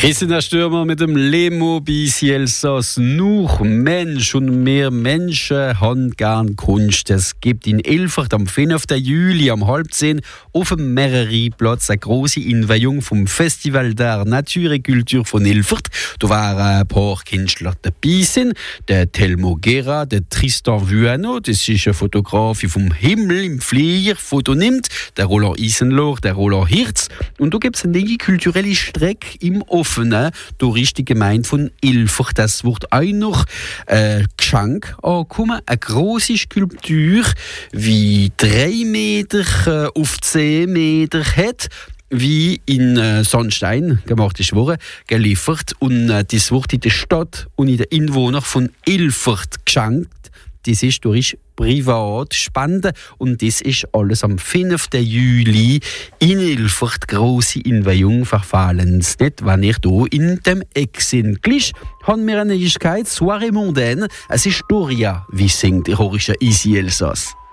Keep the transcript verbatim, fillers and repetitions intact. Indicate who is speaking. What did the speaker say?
Speaker 1: Christina Stürmer mit dem Lemo bis Elsass. Nur Mensch und mehr Menschen haben gern Kunst. Es gibt in Ilfert am fünften Juli um halb zehn auf dem Meereriplatz eine große Inweihung vom Festival der Natur et Culture von Ilfert. Da waren ein paar Künstler dabei. Der Telmo Guerra, der Tristan Vuano, das ist ein Fotograf vom Himmel im Flieger, Foto nimmt, der Roland Isenloch, der Roland Hirz. Und da gibt es eine linke kulturelle Strecke im Offenen durch die Gemeinde von Ilfert. Das wird auch noch ein Geschenk ankommen. Eine grosse Skulptur, wie drei Meter auf zehn Meter hat, wie in äh, Sandstein gemacht ist worden, geliefert. Und äh, das wird in der Stadt und in den Einwohnern von Ilfert geschenkt. Das ist durch Privatspenden und das ist alles am fünften Juli in Ilfert. Grosse Inweihung, verfallen es nicht, wenn ich hier in dem Eck sind. Gleich haben wir eine Neuigkeit, Soirée mondaine, es ist Doria, wie singt der Horische Easy Elsass.